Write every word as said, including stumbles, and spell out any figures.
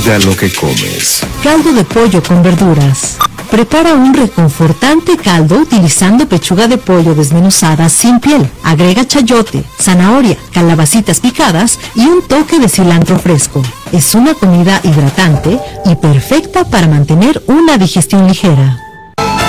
Cuida lo que comes. Caldo de pollo con verduras. Prepara un reconfortante caldo utilizando pechuga de pollo desmenuzada sin piel. Agrega chayote, zanahoria, calabacitas picadas y un toque de cilantro fresco. Es una comida hidratante y perfecta para mantener una digestión ligera.